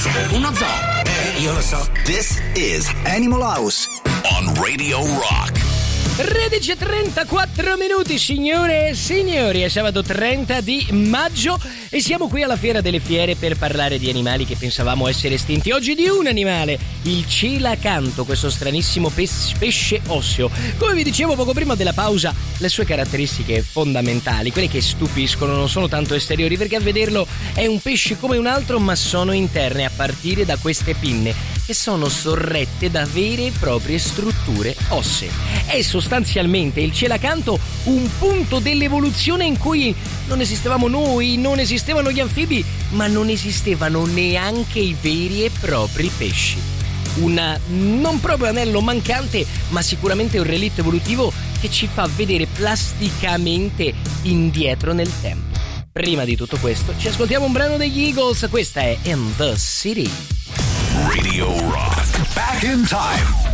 Uno zoo? Io lo so. This is Animal House on Radio Rock. 13:34 minuti, signore e signori, è sabato 30 di maggio e siamo qui alla Fiera delle Fiere per parlare di animali che pensavamo essere estinti. Oggi di un animale, il celacanto, questo stranissimo pesce osseo. Come vi dicevo poco prima della pausa, le sue caratteristiche fondamentali, quelle che stupiscono, non sono tanto esteriori, perché a vederlo è un pesce come un altro, ma sono interne, a partire da queste pinne che sono sorrette da vere e proprie strutture ossee. È sostanzialmente il celacanto un punto dell'evoluzione in cui non esistevamo noi, non esistevano gli anfibi, ma non esistevano neanche i veri e propri pesci. Un non proprio anello mancante, ma sicuramente un relitto evolutivo che ci fa vedere plasticamente indietro nel tempo. Prima di tutto questo, ci ascoltiamo un brano degli Eagles, questa è In the City. Radio Rock. Back in time.